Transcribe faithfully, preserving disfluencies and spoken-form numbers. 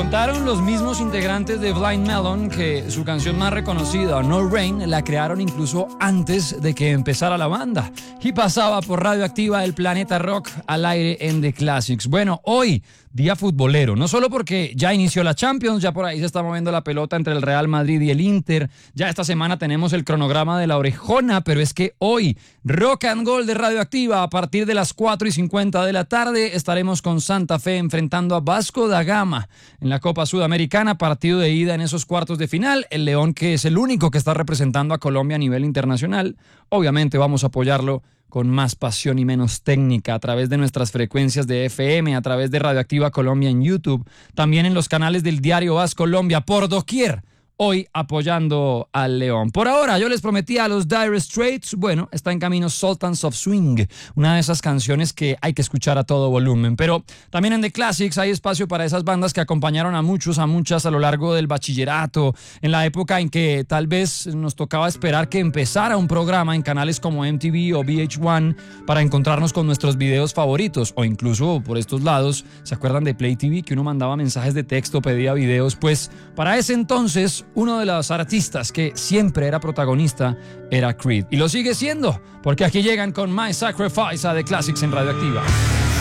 Contaron los mismos integrantes de Blind Melon que su canción más reconocida, No Rain, la crearon incluso antes de que empezara la banda y pasaba por Radioactiva el Planeta Rock al aire en The Classics. Bueno, hoy día futbolero, no solo porque ya inició la Champions, ya por ahí se está moviendo la pelota entre el Real Madrid y el Inter, ya esta semana tenemos el cronograma de la orejona, pero es que hoy, Rock and Gold de Radioactiva, a partir de las cuatro y cincuenta de la tarde, estaremos con Santa Fe enfrentando a Vasco da Gama en la Copa Sudamericana, partido de ida en esos cuartos de final. El León, que es el único que está representando a Colombia a nivel internacional, obviamente vamos a apoyarlo con más pasión y menos técnica a través de nuestras frecuencias de F M, a través de Radioactiva Colombia en YouTube, también en los canales del Diario As Colombia, por doquier, hoy apoyando al León. Por ahora, yo les prometí a los Dire Straits, bueno, está en camino Sultans of Swing, una de esas canciones que hay que escuchar a todo volumen, pero también en The Classics hay espacio para esas bandas que acompañaron a muchos, a muchas a lo largo del bachillerato, en la época en que tal vez nos tocaba esperar que empezara un programa en canales como M T V o V H uno para encontrarnos con nuestros videos favoritos, o incluso por estos lados, ¿se acuerdan de Play T V que uno mandaba mensajes de texto, pedía videos? Pues para ese entonces uno de los artistas que siempre era protagonista era Creed. Y lo sigue siendo, porque aquí llegan con My Sacrifice a The Classics en Radioactiva.